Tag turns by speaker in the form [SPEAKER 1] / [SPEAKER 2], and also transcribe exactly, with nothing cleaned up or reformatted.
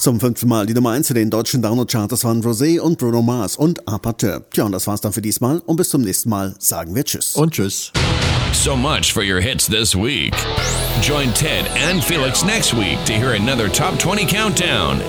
[SPEAKER 1] Zum fünften Mal die Nummer eins in den deutschen Download-Charts waren Rosé und Bruno Mars und Apateur. Tja, und das war's dann für diesmal und bis zum nächsten Mal sagen wir Tschüss.
[SPEAKER 2] Und Tschüss.
[SPEAKER 3] So much for your hits this week. Join Ted and Felix next week to hear another Top twenty Countdown